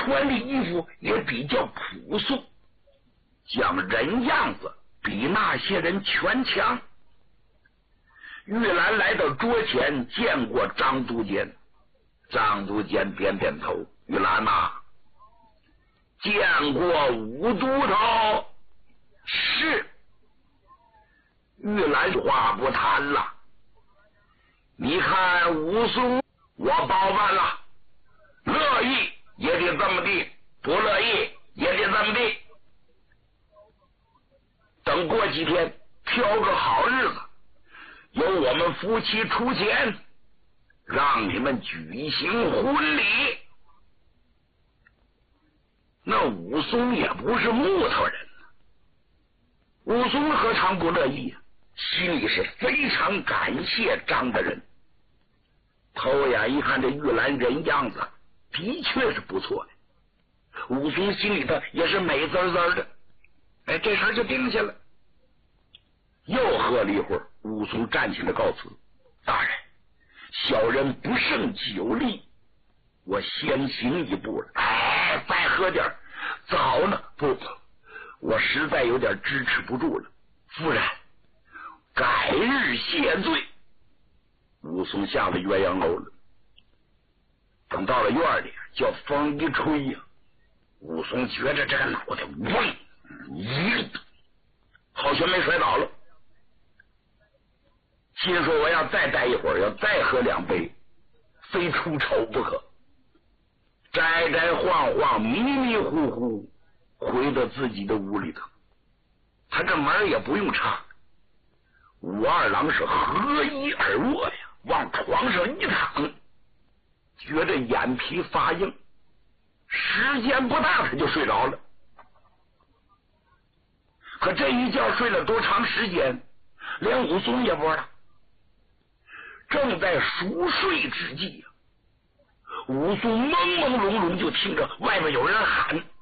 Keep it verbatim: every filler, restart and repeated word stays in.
穿的衣服也比较朴素，讲人样子比那些人全强。玉兰来到桌前，见过张督监，张督监点点头：“玉兰呐、啊，见过武都头。”是。玉兰话不谈了。你看武松，我包办了，乐意也得这么地，不乐意也得这么地。等过几天，挑个好日子，由我们夫妻出钱，让你们举行婚礼。那武松也不是木头人，武松何尝不乐意啊？心里是非常感谢张大人。头眼一看这玉兰人样子的确是不错的，武松心里头也是美滋滋的。哎，这事儿就定下了。又喝了一会儿，武松站起来告辞：“大人，小人不胜酒力，我先行一步了。哎，再喝点早呢。不，我实在有点支持不住了。夫人，改日谢罪。”武松下了鸳鸯楼了。等到了院里，叫风一吹呀、啊，武松觉着这个脑袋嗡一，好像没摔倒了。心说我要再待一会儿，要再喝两杯，非出丑不可。摘摘晃晃，迷迷糊糊回到自己的屋里头。他这门也不用插，武二郎是合衣而卧呀，往床上一躺，觉得眼皮发硬，时间不大他就睡着了。可这一觉睡了多长时间，连武松也不知道。正在熟睡之际，武松朦朦胧胧就听着外面有人喊：“